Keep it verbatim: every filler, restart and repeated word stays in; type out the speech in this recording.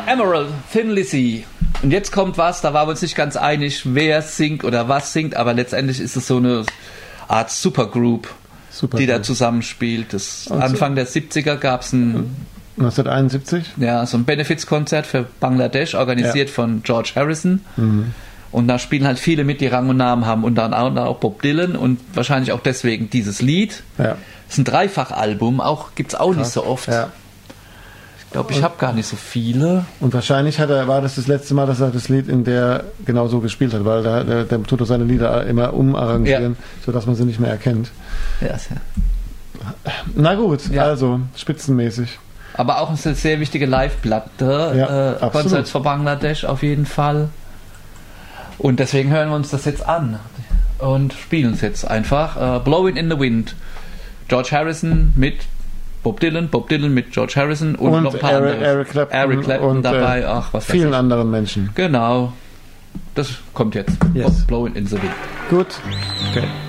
Emerald, Thin Lizzy. Und jetzt kommt was, da waren wir uns nicht ganz einig, wer singt oder was singt, aber letztendlich ist es so eine Art Supergroup, Super die da zusammenspielt. Das also. Anfang der siebziger gab es ein neunzehnhunderteinundsiebzig? Ja, so ein Benefizkonzert für Bangladesch, organisiert ja. von George Harrison. Mhm. Und da spielen halt viele mit, die Rang und Namen haben. Und dann auch, auch Bob Dylan und wahrscheinlich auch deswegen dieses Lied. Ja. Das ist ein Dreifachalbum, auch gibt es auch Krass. nicht so oft. Ja. Ich glaube, ich habe gar nicht so viele. Und wahrscheinlich hat er, war das das letzte Mal, dass er das Lied in der genau so gespielt hat, weil der, der, der tut er seine Lieder immer umarrangieren, ja. sodass man sie nicht mehr erkennt. Ja, ja. Na gut, ja. also spitzenmäßig. Aber auch eine sehr wichtige Live-Platte. Ja, äh, Concerts for Bangladesh auf jeden Fall. Und deswegen hören wir uns das jetzt an und spielen es jetzt einfach. Uh, Blowing in the Wind. George Harrison mit Bob Dylan, Bob Dylan mit George Harrison und, und noch ein paar Eric, andere. Eric Clapton, Eric Clapton und dabei. Äh, Ach, was vielen weiß ich. anderen Menschen. Genau. Das kommt jetzt. Yes. Blowing in the Wind. Gut. Okay.